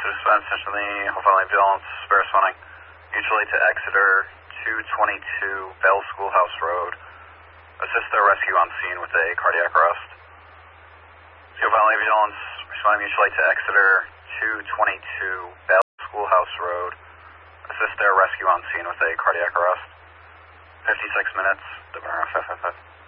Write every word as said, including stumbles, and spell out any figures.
to dispense essentially Hopefully ambulance, spare responding. Mutually to Exeter two twenty-two Bell Schoolhouse Road. Assist their rescue on scene with a cardiac arrest. Hopefully ambulance, responding mutually to Exeter two twenty-two Bell Schoolhouse Road. Assist their rescue on scene with a cardiac arrest. fifty-six minutes, W R F F F.